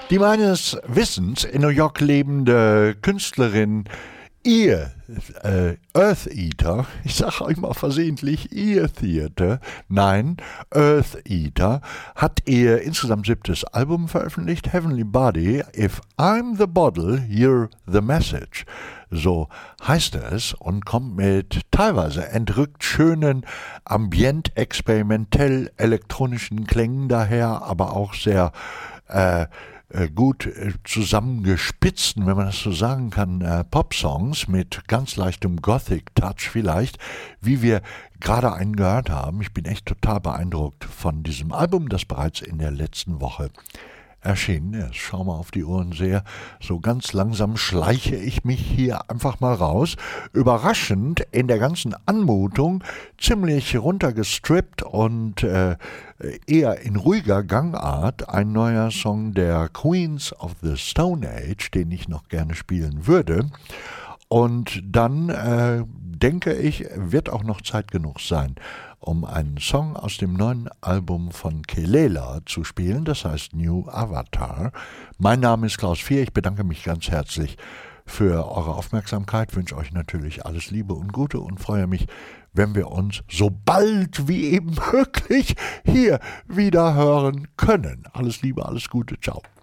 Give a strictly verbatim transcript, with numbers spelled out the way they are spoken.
Die meines Wissens in New York lebende Künstlerin Ear, äh, Earth Eater, ich sage euch mal versehentlich Ear Theater, nein, Earth Eater, hat ihr insgesamt siebtes Album veröffentlicht, Heavenly Body, If I'm the Bottle, You're the Message. So heißt es und kommt mit teilweise entrückt schönen, ambient, experimentell elektronischen Klängen daher, aber auch sehr äh, gut zusammengespitzten, wenn man das so sagen kann, äh, Pop-Songs mit ganz leichtem Gothic-Touch vielleicht, wie wir gerade einen gehört haben. Ich bin echt total beeindruckt von diesem Album, das bereits in der letzten Woche erschienen ist. Schau mal auf die Uhr und sehe, so ganz langsam schleiche ich mich hier einfach mal raus. Überraschend in der ganzen Anmutung, ziemlich runtergestrippt und äh, eher in ruhiger Gangart, ein neuer Song der Queens of the Stone Age, den ich noch gerne spielen würde. Und dann äh, denke ich, wird auch noch Zeit genug sein, um einen Song aus dem neuen Album von Kelela zu spielen, das heißt New Avatar. Mein Name ist Klaus Vier, ich bedanke mich ganz herzlich für eure Aufmerksamkeit, wünsche euch natürlich alles Liebe und Gute und freue mich, wenn wir uns so bald wie eben möglich hier wieder hören können. Alles Liebe, alles Gute, ciao.